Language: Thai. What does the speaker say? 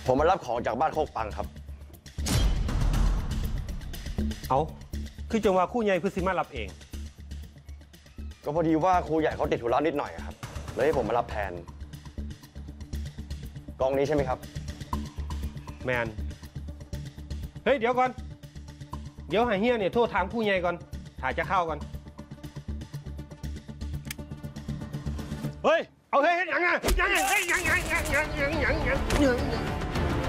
ผมมารับของจากบ้านโคกปังครับเอาคือจังว่าครู่ใหญ่คือสิมารับเองก็พอดีว่าครูใหญ่เขาติดธุระนิดหน่อยครับเลยให้ผมมารับแทนกองนี้ใช่ไหมครับแมนเฮ้ยเดี๋ยวก่อนเดี๋ยวให้เฮียเนี่ยโทรถามครู่ใหญ่ก่อนถ่ายจะเข้าก่อนเฮ้ยเอาเฮ้ยยังไงยังไงยัง